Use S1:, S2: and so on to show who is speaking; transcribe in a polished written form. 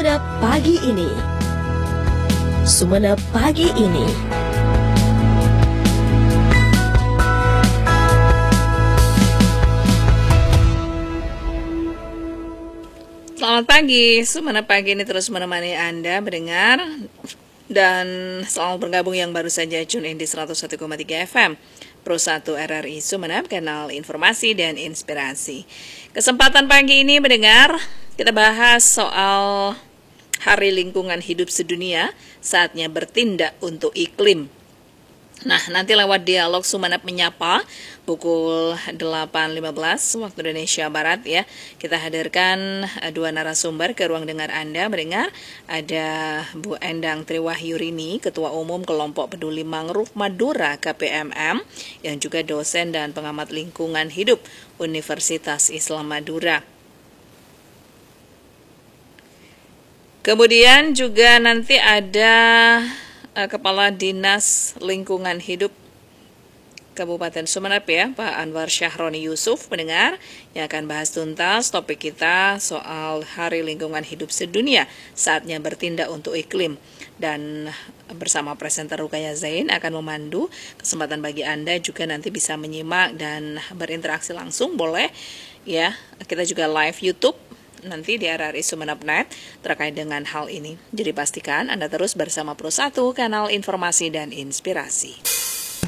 S1: Sumeneb pagi ini. Sumeneb pagi ini.
S2: Selamat pagi, Sumeneb pagi ini terus menemani Anda mendengar dan selamat bergabung yang baru saja tune in di 101,3 FM Pro 1 RRI Sumeneb, kanal informasi dan inspirasi. Kesempatan pagi ini mendengar, kita bahas soal Hari Lingkungan Hidup Sedunia, saatnya bertindak untuk iklim. Nah, nanti lewat dialog Sumeneb Menyapa pukul 8.15 waktu Indonesia Barat ya, kita hadirkan dua narasumber ke ruang dengar Anda mendengar. Ada Bu Endang Triwahyurini, Ketua Umum Kelompok Peduli Mangrove Madura KPMM, yang juga dosen dan pengamat lingkungan hidup Universitas Islam Madura. Kemudian juga nanti ada Kepala Dinas Lingkungan Hidup Kabupaten Sumeneb ya, Pak Anwar Syahroni Yusuf mendengar, yang akan bahas tuntas topik kita soal Hari Lingkungan Hidup Sedunia, saatnya bertindak untuk iklim. Dan bersama presenter Rukaya Zain akan memandu. Kesempatan bagi Anda juga nanti bisa menyimak dan berinteraksi langsung, boleh ya. Kita juga live YouTube nanti di RRI Sumeneb.net terkait dengan hal ini. Jadi pastikan Anda terus bersama Pro 1, kanal informasi dan inspirasi.